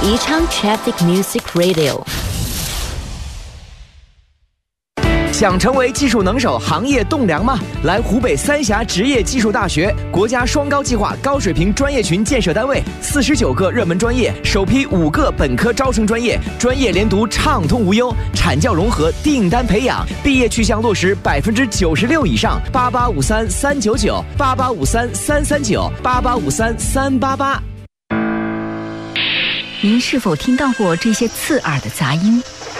宜昌 Traffic Music Radio。 想成为技术能手、行业栋梁吗？来湖北三峡职业技术大学，国家双高计划高水平专业群建设单位，49个热门专业，首批5个本科招生专业，专业连读畅通无忧，产教融合，订单培养，毕业去向落实96%以上。8853-399，8853-339，8853-388。 您是否听到过这些刺耳的杂音？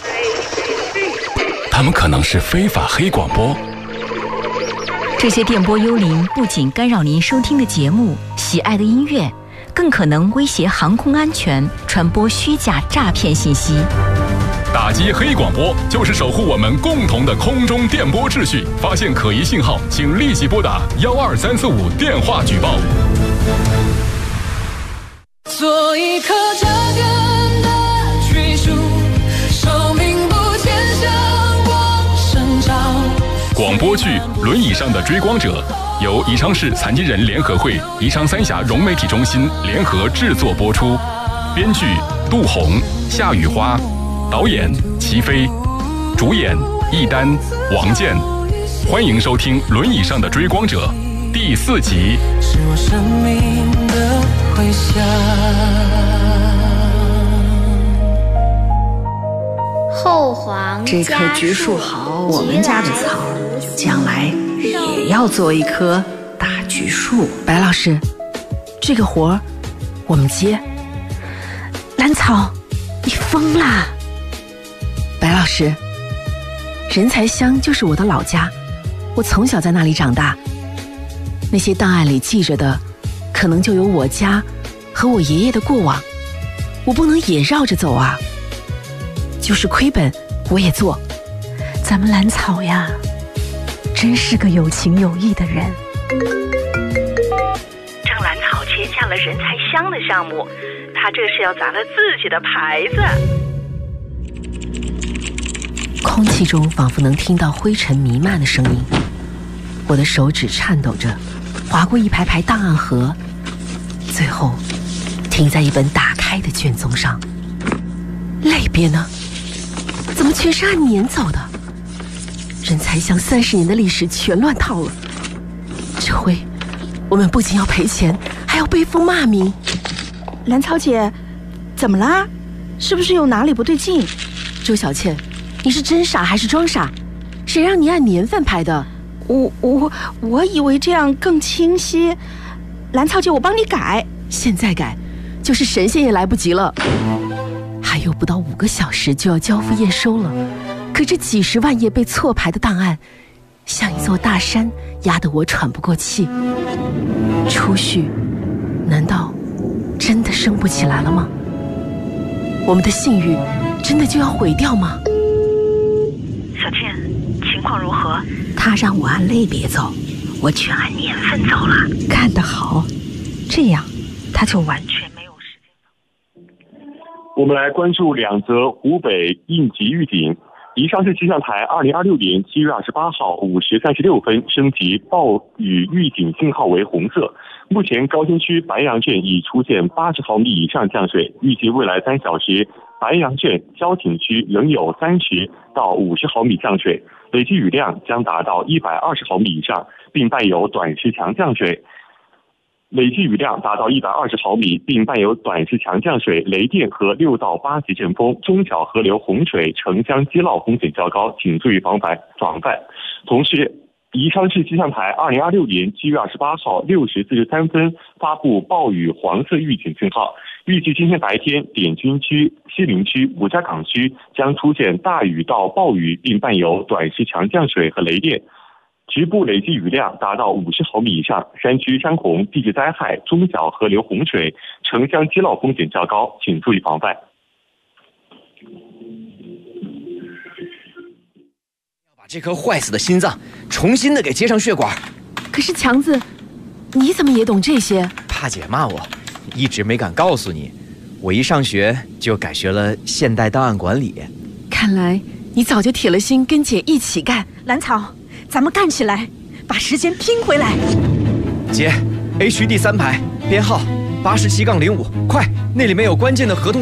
他们可能是非法黑广播。 这些电波幽灵不仅干扰您收听的节目、喜爱的音乐，更可能威胁航空安全，传播虚假诈骗信息。 打击黑广播就是守护我们共同的空中电波秩序。发现可疑信号，请立即拨打12345电话举报。 做一颗扎根的巨树，寿命不减，向往生长。 广播剧《轮椅上的追光者》由宜昌市残疾人联合会、宜昌三峡融媒体中心联合制作播出，编剧杜红、夏雨花，导演齐飞，主演易丹、王健。欢迎收听《轮椅上的追光者》第4集。 是我生命的回响。 后黄这棵橘树好，我们家的草将来也要做一棵大橘树。 白老师，这个活儿我们接。兰草，你疯啦！白老师，人才乡就是我的老家，我从小在那里长大。那些档案里记着的，可能就有我家和我爷爷的过往，我不能也绕着走啊。就是亏本我也做。 咱们兰草呀，真是个有情有义的人。 郑兰草接下了人才乡的项目，他这是要砸了自己的牌子。 空气中仿佛能听到灰尘弥漫的声音，我的手指颤抖着划过一排排档案盒，最后停在一本打开的卷宗上。类别呢？怎么全是按年走的？人才乡30年的历史全乱套了。这回我们不仅要赔钱，还要被封骂名。 兰草姐，怎么啦？是不是有哪里不对劲？ 周小倩，你是真傻还是装傻？谁让你按年份排的？ 我以为这样更清晰。兰草姐，我帮你改。 现在改，就是神仙也来不及了。还有不到5个小时就要交付验收了，可这几10万页被错排的档案，像一座大山，压得我喘不过气。储蓄，难道真的升不起来了吗？我们的信誉真的就要毁掉吗？ 小倩，情况如何？ 他让我按类别走，我全按年份走了。 干得好，这样他就完全没有时间。 我们来关注2则湖北应急预警。宜昌市气象台2026年7月28号5时36分升级暴雨预警信号为红色。目前高新区白杨镇已出现80毫米以上降水，预计未来3小时，白杨镇、交亭区仍有30到50毫米降水，累计雨量将达到120毫米以上，并伴有短时强降水。累计雨量达到120毫米，并伴有短时强降水、雷电和6到8级阵风，中小河流洪水、城乡积涝风险较高，请注意防范。同时，宜昌市气象台2026年7月28号6时43分发布暴雨黄色预警信号，预计今天白天滇军区、西陵区、五家岗区将出现大雨到暴雨，并伴有短时强降水和雷电。局部累计雨量达到50毫米以上，山区山洪、地质灾害、中小河流洪水、城乡积涝风险较高，请注意防范。 要把这颗坏死的心脏重新的给接上血管。 可是强子，你怎么也懂这些？ 怕姐骂我，一直没敢告诉你。我一上学就改学了现代档案管理。 看来你早就铁了心跟姐一起干。 兰草，咱们干起来，把时间拼回来。 姐 ，H 第3排，编号87-05，快，那里面有关键的合同。